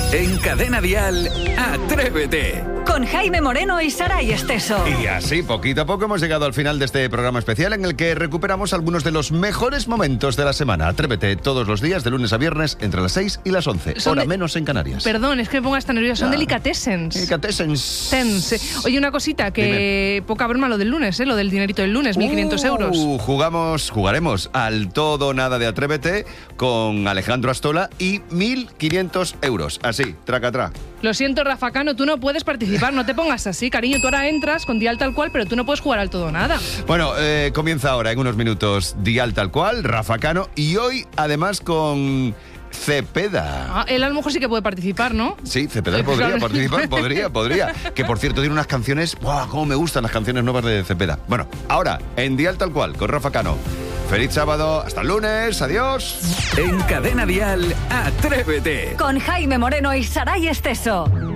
En Cadena Dial, Atrévete. Con Jaime Moreno y Saray Esteso. Y así, poquito a poco, hemos llegado al final de este programa especial en el que recuperamos algunos de los mejores momentos de la semana. Atrévete todos los días, de lunes a viernes, entre las 6 y las 11. Hora menos en Canarias. Perdón, es que me pongas tan nerviosa. Son delicatessens. Delicatessens. Oye, una cosita, que poca broma lo del lunes, lo del dinerito del lunes, 1.500 euros. Jugaremos al todo o nada de Atrévete con Alejandro Astola y 1.500 euros. Así, traca. Lo siento, Rafa Cano, tú no puedes participar, no te pongas así, cariño. Tú ahora entras con Dial Tal Cual, pero tú no puedes jugar al todo o nada. Bueno, comienza ahora, en unos minutos, Dial Tal Cual, Rafa Cano, y hoy, además, con Cepeda. Él a lo mejor sí que puede participar, ¿no? Sí, Cepeda podría participar, podría. Que, por cierto, tiene unas canciones... ¡Wow! ¡Cómo me gustan las canciones nuevas de Cepeda! Bueno, ahora, en Dial Tal Cual, con Rafa Cano. Feliz sábado, hasta el lunes, adiós. En Cadena Dial, Atrévete. Con Jaime Moreno y Saray Esteso.